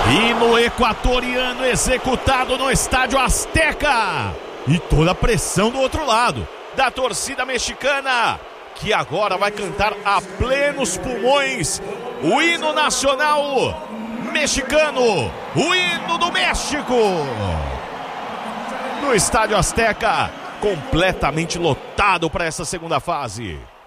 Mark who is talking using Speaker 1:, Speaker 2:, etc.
Speaker 1: Hino equatoriano executado no Estádio Azteca. E toda a pressão do outro lado, da torcida mexicana, que agora vai cantar a plenos pulmões o hino nacional mexicano, o hino do México. No Estádio Azteca, completamente lotado para essa segunda fase.